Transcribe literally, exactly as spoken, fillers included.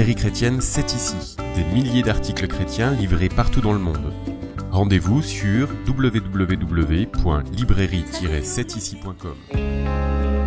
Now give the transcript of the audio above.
librairie chrétienne C'est ici, des milliers d'articles chrétiens livrés partout dans le monde. Rendez-vous sur w w w point librairie tiret c'est ici point com.